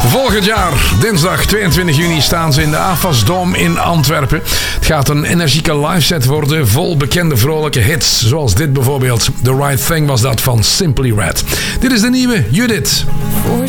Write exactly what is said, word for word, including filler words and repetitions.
Volgend jaar, dinsdag tweeëntwintig juni, staan ze in de A F A S Dome in Antwerpen. Het gaat een energieke liveset worden, vol bekende vrolijke hits. Zoals dit bijvoorbeeld. The Right Thing was dat van Simply Red. Dit is de nieuwe Judith.